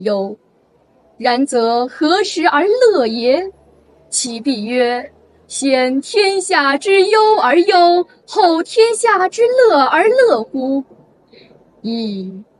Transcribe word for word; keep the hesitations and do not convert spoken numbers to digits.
忧。然则何时而乐也？其必曰：先天下之忧而忧，后天下之乐而乐乎？噫！